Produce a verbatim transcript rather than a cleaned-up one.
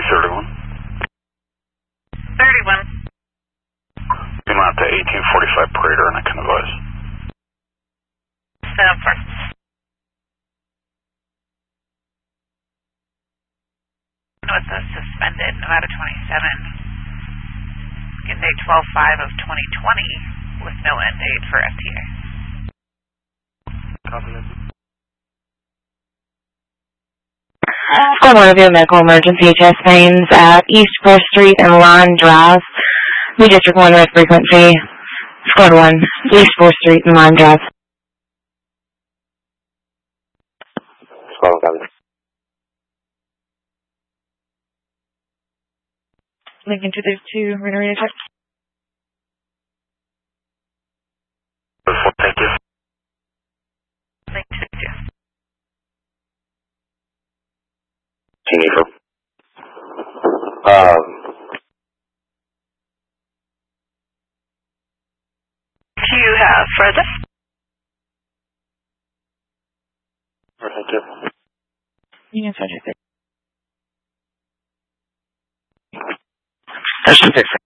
thirty-one. thirty-one. Beam out to eighteen forty-five Prater and I can advise. seven four. With the suspended Nevada twenty-seven. Get date twelve five of twenty twenty with no end date for F T A. Copy that. Squad one of your medical emergency chest pains at East First Street and Line Drive. We District one with frequency. Squad one, East Fourth Street and Line Drive. Squad one, copy. Lincoln two thirty-two, radar radar check. Thank you. Thank you. Jennifer. Um, Do you have further? thank you. Union Sergeant. That's